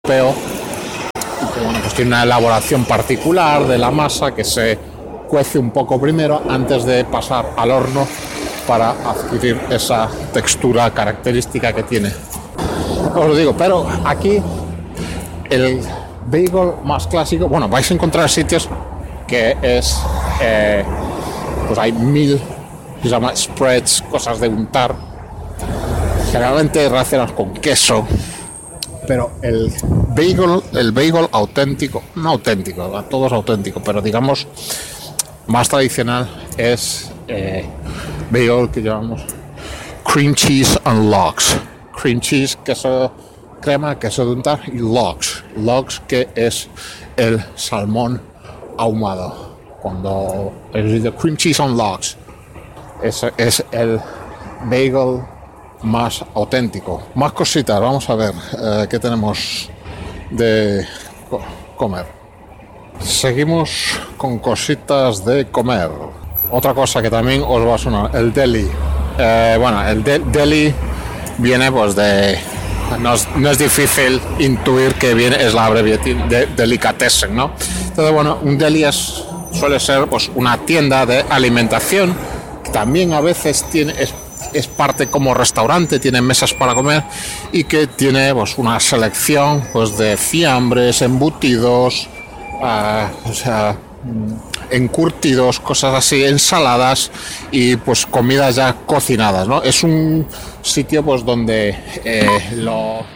europeo, y que bueno, pues tiene una elaboración particular de la masa que se cuece un poco primero antes de pasar al horno para adquirir esa textura característica que tiene. Os lo digo, pero aquí el bagel más clásico, bueno, vais a encontrar sitios que es, pues hay 1000, se llama spreads, cosas de untar, generalmente relacionadas con queso, pero el bagel auténtico, no auténtico, todo es auténtico, pero digamos más tradicional es bagel que llamamos cream cheese and logs. Cream cheese, queso crema, queso de untar, y logs que es el salmón ahumado. Cuando es de cream cheese and logs, ese es el bagel más auténtico. Más cositas, vamos a ver qué tenemos de comer. Seguimos con cositas de comer. Otra cosa que también os va a sonar, el deli. Bueno, el deli viene pues de... No es difícil intuir que es la abreviatura de delicatessen, ¿no? Entonces, bueno, un deli suele ser pues una tienda de alimentación, que también a veces es parte como restaurante, tiene mesas para comer y que tiene pues una selección pues de fiambres, embutidos, o sea, encurtidos, cosas así, ensaladas y pues comidas ya cocinadas, ¿no? Es un sitio pues donde